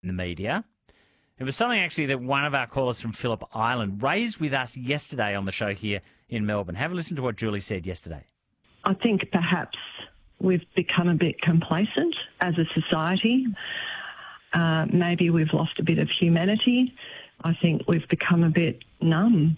in the media. It was something actually that one of our callers from Phillip Island raised with us yesterday on the show here in Melbourne. Have a listen to what Julie said yesterday. I think perhaps we've become a bit complacent as a society. Maybe we've lost a bit of humanity. I think we've become a bit numb.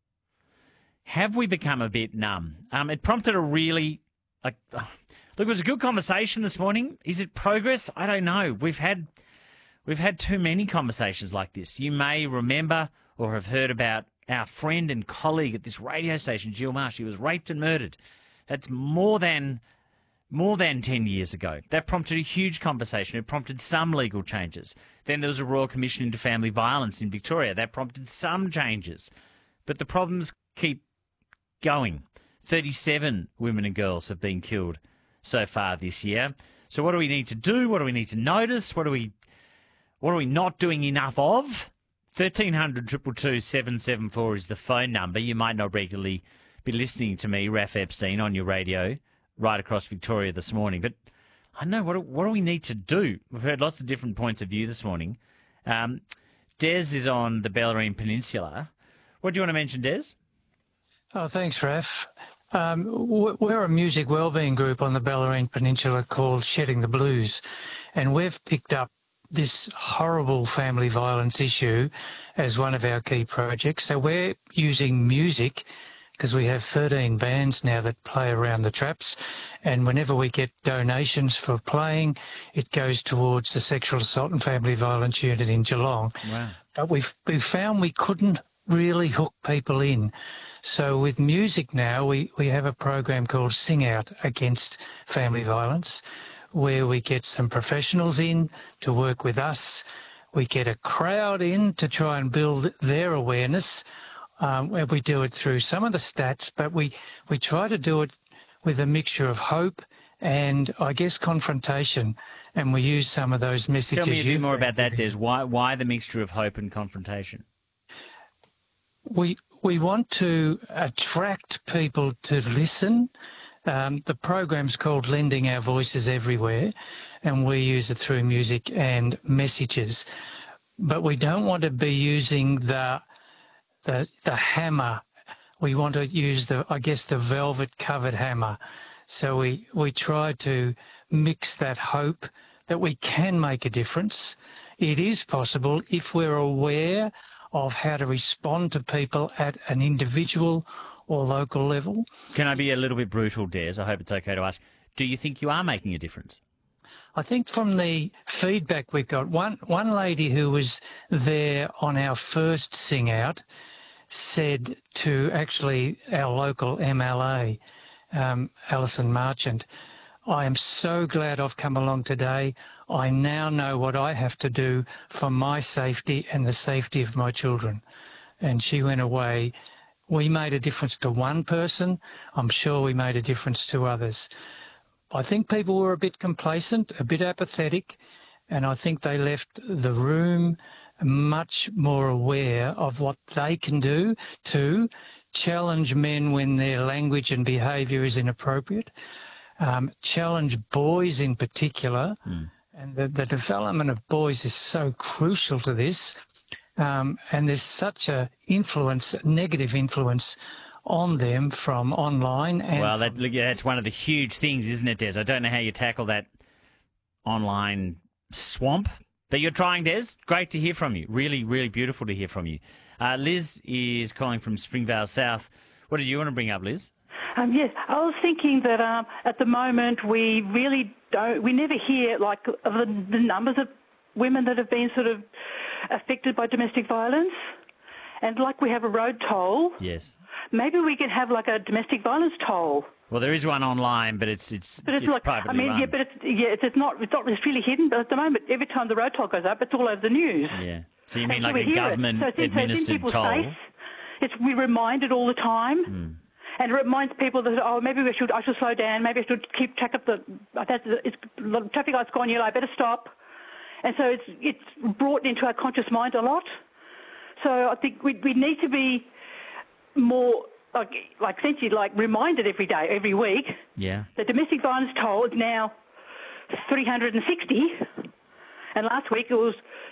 Have we become a bit numb? It prompted a really... look, it was a good conversation this morning. Is it progress? I don't know. We've had too many conversations like this. You may remember or have heard about our friend and colleague at this radio station, Jill Marsh. She was raped and murdered. That's more than 10 years ago. That prompted a huge conversation. It prompted some legal changes. Then there was a Royal Commission into Family Violence in Victoria. That prompted some changes. But the problems keep going. 37 women and girls have been killed so far this year. So what do we need to do? What do we need to notice? What are we not doing enough of? 1300 222 774 is the phone number. You might not regularly be listening to me, Raph Epstein, on your radio right across Victoria this morning. But I know, what do we need to do? We've heard lots of different points of view this morning. Des is on the Bellarine Peninsula. What do you want to mention, Des? Oh, thanks, Raph. We're a music wellbeing group on the Bellarine Peninsula called Shedding the Blues, and we've picked up this horrible family violence issue as one of our key projects. So we're using music, because we have 13 bands now that play around the traps, and whenever we get donations for playing, it goes towards the Sexual Assault and Family Violence Unit in Geelong. Wow. But we've found we couldn't really hook people in. So with music now, we have a program called Sing Out Against Family Violence, where we get some professionals in to work with us. We get a crowd in to try and build their awareness. We do it through some of the stats, but we try to do it with a mixture of hope and, I guess, confrontation. And we use some of those messages. Tell me a bit more about that, Des. Why the mixture of hope and confrontation? We want to attract people to listen. The program's called Lending Our Voices Everywhere, and we use it through music and messages. But we don't want to be using the hammer. We want to use the velvet-covered hammer. So we try to mix that hope that we can make a difference. It is possible if we're aware of how to respond to people at an individual or local level. Can I be a little bit brutal, Des? I hope it's okay to ask. Do you think you are making a difference? I think from the feedback we've got, one lady who was there on our first Sing Out said to actually our local MLA, Alison Marchant, I am so glad I've come along today. I now know what I have to do for my safety and the safety of my children. And she went away. We made a difference to one person. I'm sure we made a difference to others. I think people were a bit complacent, a bit apathetic, and I think they left the room much more aware of what they can do to challenge men when their language and behaviour is inappropriate, challenge boys in particular, and the development of boys is so crucial to this, and there's such a negative influence on them from online. And well, that's one of the huge things, isn't it, Des? I don't know how you tackle that online swamp, but you're trying, Des. Great to hear from you. Really, really beautiful to hear from you. Liz is calling from Springvale South. What did you want to bring up, Liz? Yes, I was thinking that at the moment we never hear of the numbers of women that have been sort of affected by domestic violence. And like we have a road toll. Yes. Maybe we can have like a domestic violence toll. Well, there is one online, but it's like, privately run. Yeah, but it's not really hidden. But at the moment, every time the road toll goes up, it's all over the news. Yeah. So you mean like a government-administered toll? We're reminded all the time. And it reminds people that, maybe I should slow down, maybe I should keep track of the traffic light's gone yellow, I better stop. And so it's brought into our conscious mind a lot. So I think we need to be more, essentially reminded every day, every week. Yeah. The domestic violence toll is now 360, and last week it was